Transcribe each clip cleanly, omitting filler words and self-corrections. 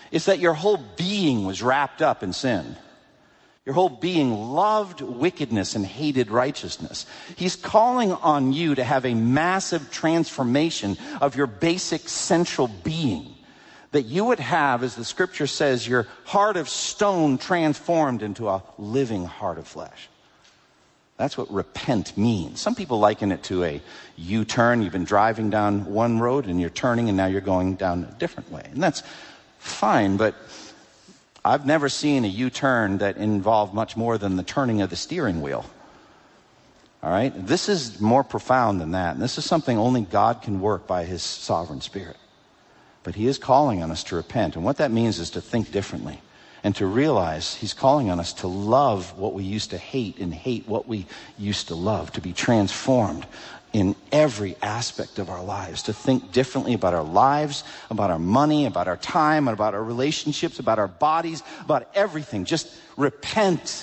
is that your whole being was wrapped up in sin. Your whole being loved wickedness and hated righteousness. He's calling on you to have a massive transformation of your basic central being. That you would have, as the scripture says, your heart of stone transformed into a living heart of flesh. That's what repent means. Some people liken it to a U-turn. You've been driving down one road and you're turning and now you're going down a different way. And that's fine, but I've never seen a U-turn that involved much more than the turning of the steering wheel. All right? This is more profound than that. And this is something only God can work by his sovereign spirit. But he is calling on us to repent. And what that means is to think differently. And to realize he's calling on us to love what we used to hate and hate what we used to love. To be transformed in every aspect of our lives, to think differently about our lives, about our money, about our time, about our relationships, about our bodies, about everything. Just repent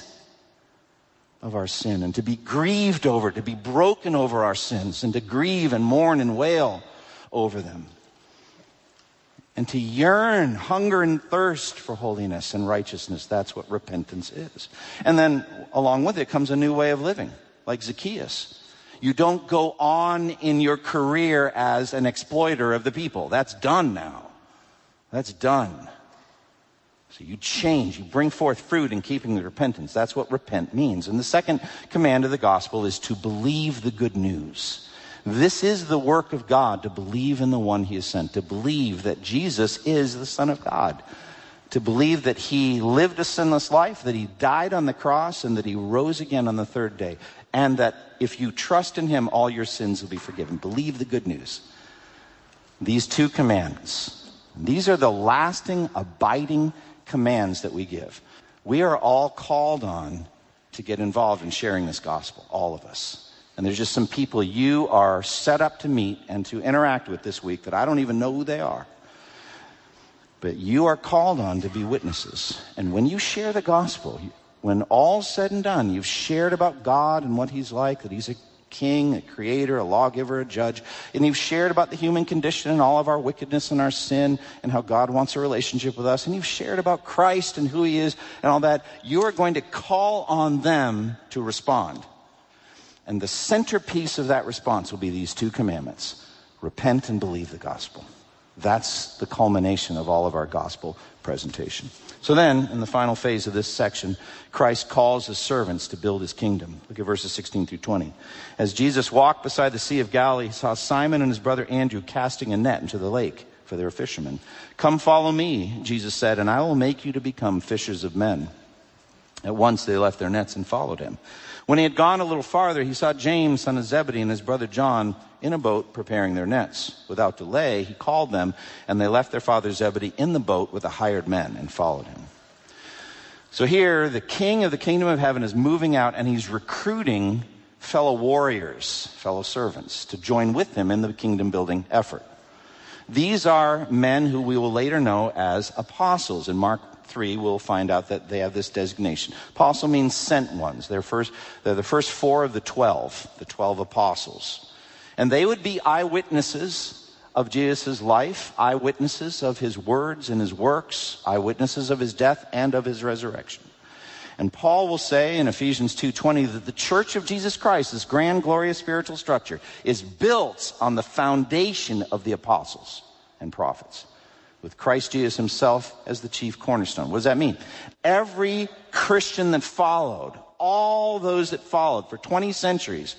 of our sin and to be grieved over it, to be broken over our sins and to grieve and mourn and wail over them. And to yearn, hunger and thirst for holiness and righteousness. That's what repentance is. And then along with it comes a new way of living, like Zacchaeus. You don't go on in your career as an exploiter of the people. That's done now. That's done. So you change. You bring forth fruit in keeping with repentance. That's what repent means. And the second command of the gospel is to believe the good news. This is the work of God, to believe in the one he has sent. To believe that Jesus is the Son of God. To believe that he lived a sinless life, that he died on the cross, and that he rose again on the third day. And that if you trust in him, all your sins will be forgiven. Believe the good news. These two commands, these are the lasting, abiding commands that we give. We are all called on to get involved in sharing this gospel, all of us. And there's just some people you are set up to meet and to interact with this week that I don't even know who they are. But you are called on to be witnesses. And when you share the gospel, when all's said and done, you've shared about God and what he's like, that he's a king, a creator, a lawgiver, a judge, and you've shared about the human condition and all of our wickedness and our sin and how God wants a relationship with us, and you've shared about Christ and who he is and all that, you are going to call on them to respond. And the centerpiece of that response will be these two commandments. Repent and believe the gospel. That's the culmination of all of our gospel presentation. So then, in the final phase of this section, Christ calls his servants to build his kingdom. Look at verses 16 through 20. As Jesus walked beside the Sea of Galilee, he saw Simon and his brother Andrew casting a net into the lake, for they were fishermen. "Come follow me," Jesus said, "and I will make you to become fishers of men." At once they left their nets and followed him. When he had gone a little farther, he saw James, son of Zebedee, and his brother John in a boat preparing their nets. Without delay, he called them, and they left their father Zebedee in the boat with the hired men and followed him. So here, the king of the kingdom of heaven is moving out, and he's recruiting fellow warriors, fellow servants, to join with him in the kingdom building effort. These are men who we will later know as apostles. In Mark 3, we'll find out that they have this designation. Apostle means sent ones. They're the first four of the 12 apostles. And they would be eyewitnesses of Jesus' life, eyewitnesses of his words and his works, eyewitnesses of his death and of his resurrection. And Paul will say in Ephesians 2:20 that the church of Jesus Christ, this grand, glorious spiritual structure, is built on the foundation of the apostles and prophets, with Christ Jesus himself as the chief cornerstone. What does that mean? Every Christian that followed, all those that followed for 20 centuries,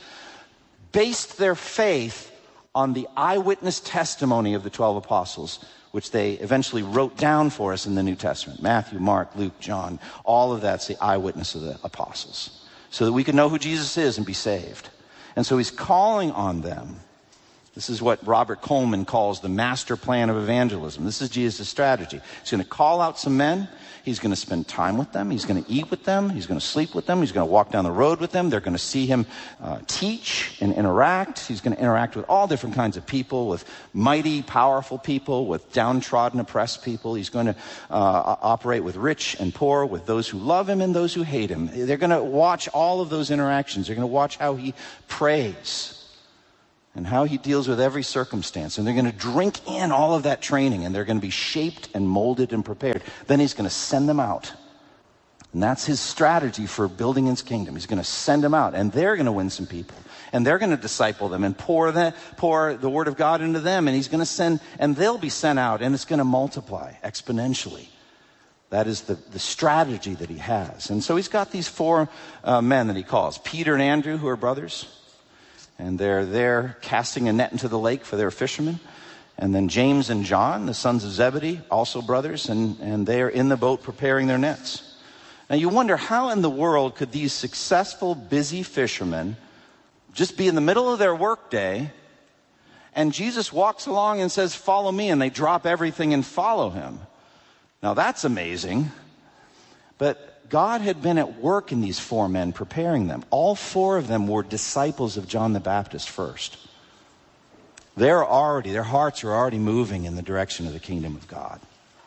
based their faith on the eyewitness testimony of the 12 apostles, which they eventually wrote down for us in the New Testament. Matthew, Mark, Luke, John, all of that's the eyewitness of the apostles, so that we can know who Jesus is and be saved. And so he's calling on them. This is what Robert Coleman calls the master plan of evangelism. This is Jesus' strategy. He's going to call out some men. He's going to spend time with them. He's going to eat with them. He's going to sleep with them. He's going to walk down the road with them. They're going to see him teach and interact. He's going to interact with all different kinds of people, with mighty, powerful people, with downtrodden, oppressed people. He's going to operate with rich and poor, with those who love him and those who hate him. They're going to watch all of those interactions. They're going to watch how he prays and how he deals with every circumstance. And they're going to drink in all of that training, and they're going to be shaped and molded and prepared. Then he's going to send them out. And that's his strategy for building his kingdom. He's going to send them out, and they're going to win some people. And they're going to disciple them and pour the word of God into them. And he's going to send, and they'll be sent out, and it's going to multiply exponentially. That is the strategy that he has. And so he's got these four men that he calls. Peter and Andrew, who are brothers. And they're there casting a net into the lake, for they're fishermen. And then James and John, the sons of Zebedee, also brothers. And they're in the boat preparing their nets. Now you wonder, how in the world could these successful, busy fishermen just be in the middle of their workday, and Jesus walks along and says, "Follow me," and they drop everything and follow him? Now that's amazing. But God had been at work in these four men, preparing them. All four of them were disciples of John the Baptist first. Their hearts are already moving in the direction of the kingdom of God.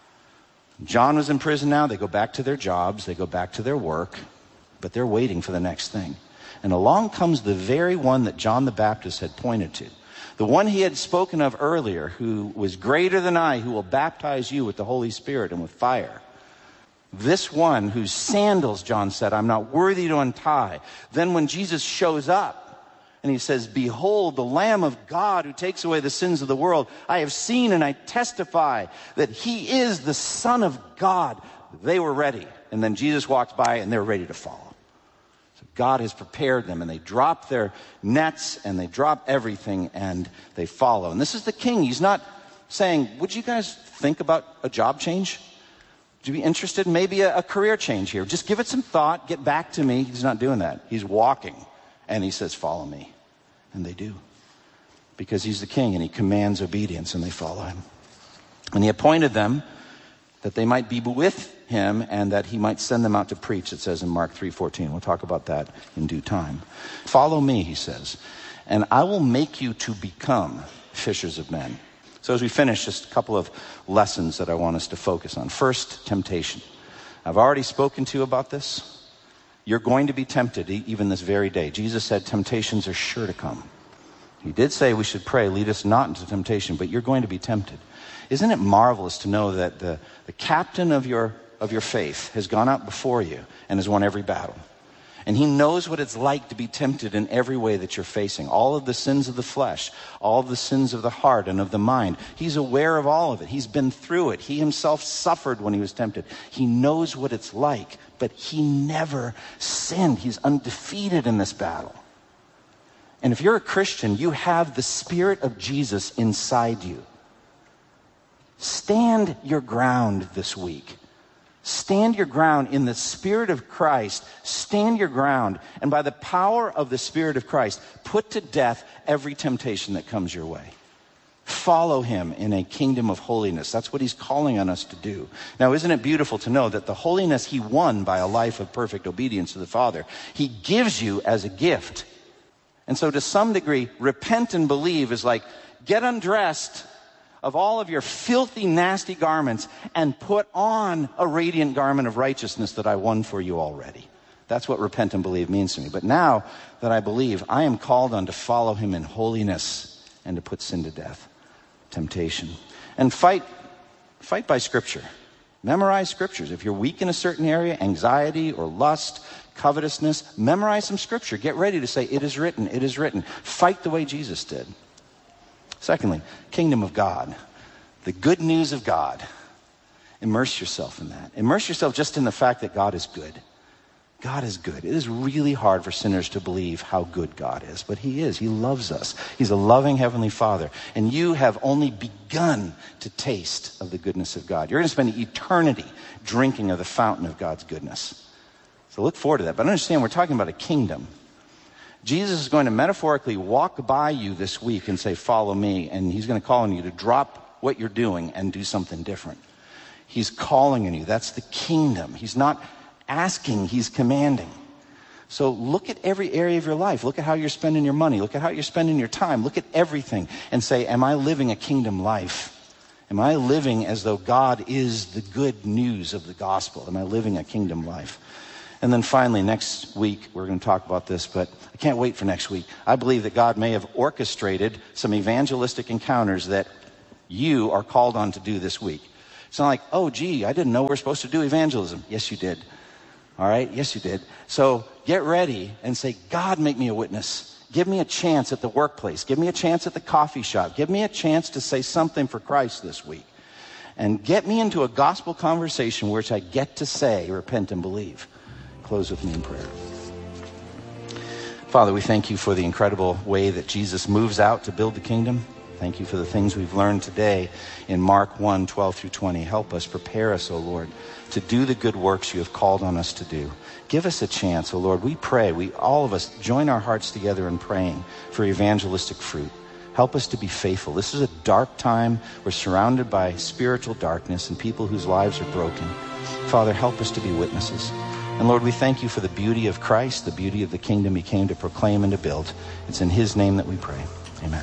John was in prison now. They go back to their jobs. They go back to their work. But they're waiting for the next thing. And along comes the very one that John the Baptist had pointed to. The one he had spoken of earlier, who was greater than I, who will baptize you with the Holy Spirit and with fire. This one whose sandals, John said, I'm not worthy to untie. Then when Jesus shows up and he says, "Behold, the Lamb of God who takes away the sins of the world. I have seen and I testify that he is the Son of God." They were ready. And then Jesus walks by and they're ready to follow. So God has prepared them, and they drop their nets and they drop everything and they follow. And this is the king. He's not saying, "Would you guys think about a job change? Would you be interested in maybe a career change here? Just give it some thought, get back to me." He's not doing that. He's walking. And he says, "Follow me." And they do. Because he's the king, and he commands obedience, and they follow him. And he appointed them that they might be with him and that he might send them out to preach, it says in Mark 3:14. We'll talk about that in due time. "Follow me," he says, "and I will make you to become fishers of men." So as we finish, just a couple of lessons that I want us to focus on. First, temptation. I've already spoken to you about this. You're going to be tempted even this very day. Jesus said temptations are sure to come. He did say we should pray, "Lead us not into temptation," but you're going to be tempted. Isn't it marvelous to know that the captain of your faith has gone out before you and has won every battle? And he knows what it's like to be tempted in every way that you're facing. All of the sins of the flesh, all of the sins of the heart and of the mind. He's aware of all of it. He's been through it. He himself suffered when he was tempted. He knows what it's like, but he never sinned. He's undefeated in this battle. And if you're a Christian, you have the Spirit of Jesus inside you. Stand your ground this week. Stand your ground in the Spirit of Christ. Stand your ground. And by the power of the Spirit of Christ, put to death every temptation that comes your way. Follow him in a kingdom of holiness. That's what he's calling on us to do. Now, isn't it beautiful to know that the holiness he won by a life of perfect obedience to the Father, he gives you as a gift. And so to some degree, repent and believe is like, get undressed of all of your filthy, nasty garments and put on a radiant garment of righteousness that I won for you already. That's what repent and believe means to me. But now that I believe, I am called on to follow him in holiness and to put sin to death, temptation. And fight by Scripture. Memorize Scriptures. If you're weak in a certain area, anxiety or lust, covetousness, memorize some Scripture. Get ready to say, "It is written, it is written." Fight the way Jesus did. Secondly, kingdom of God. The good news of God. Immerse yourself in that. Immerse yourself just in the fact that God is good. God is good. It is really hard for sinners to believe how good God is, but he is. He loves us. He's a loving heavenly Father. And you have only begun to taste of the goodness of God. You're going to spend eternity drinking of the fountain of God's goodness. So look forward to that. But understand, we're talking about a kingdom. Jesus is going to metaphorically walk by you this week and say, "Follow me." And he's going to call on you to drop what you're doing and do something different. He's calling on you. That's the kingdom. He's not asking, he's commanding. So look at every area of your life. Look at how you're spending your money. Look at how you're spending your time. Look at everything and say, am I living a kingdom life? Am I living as though God is the good news of the gospel? Am I living a kingdom life? And then finally, next week, we're going to talk about this, but I can't wait for next week. I believe that God may have orchestrated some evangelistic encounters that you are called on to do this week. It's not like, oh, gee, I didn't know we're supposed to do evangelism. Yes, you did. All right? Yes, you did. So get ready and say, God, make me a witness. Give me a chance at the workplace. Give me a chance at the coffee shop. Give me a chance to say something for Christ this week. And get me into a gospel conversation which I get to say, repent and believe. Close with me in prayer. Father, we thank you for the incredible way that Jesus moves out to build the kingdom. Thank you for the things we've learned today in Mark 1, 12 through 20. Help us, prepare us, O Lord, to do the good works you have called on us to do. Give us a chance, O Lord. We pray, all of us join our hearts together in praying for evangelistic fruit. Help us to be faithful. This is a dark time. We're surrounded by spiritual darkness and people whose lives are broken. Father, help us to be witnesses. And Lord, we thank you for the beauty of Christ, the beauty of the kingdom he came to proclaim and to build. It's in his name that we pray. Amen.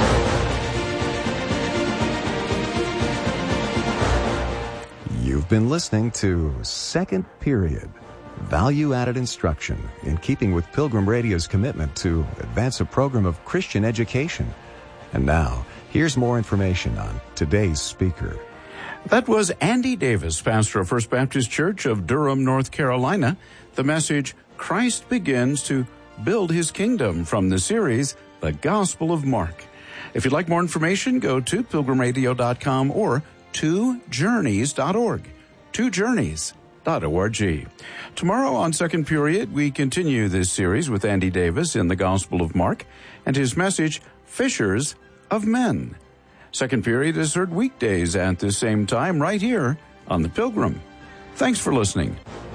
You've been listening to Second Period, value-added instruction in keeping with Pilgrim Radio's commitment to advance a program of Christian education. And now, here's more information on today's speaker. That was Andy Davis, pastor of First Baptist Church of Durham, North Carolina. The message, Christ Begins to Build His Kingdom, from the series, The Gospel of Mark. If you'd like more information, go to pilgrimradio.com or twojourneys.org. twojourneys.org. Tomorrow on Second Period, we continue this series with Andy Davis in the Gospel of Mark and his message, Fishers of Men. Second Period is heard weekdays at the same time right here on The Pilgrim. Thanks for listening.